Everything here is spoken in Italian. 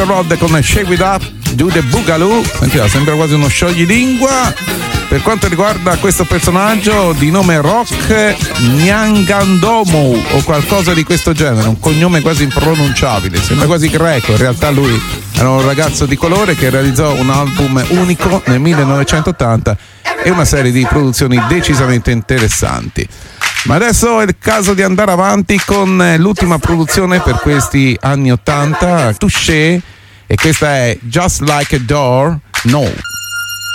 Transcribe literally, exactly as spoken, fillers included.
Rod con Shake It Up, Do The Boogaloo. Sentite, sembra quasi uno scioglilingua. Per quanto riguarda questo personaggio di nome Rock Nyangandomo o qualcosa di questo genere, un cognome quasi impronunciabile, sembra quasi greco, in realtà lui era un ragazzo di colore che realizzò un album unico nel millenovecentottanta e una serie di produzioni decisamente interessanti. Ma adesso è il caso di andare avanti con l'ultima produzione per questi anni ottanta, Touché, e questa è Just Like a Door, No.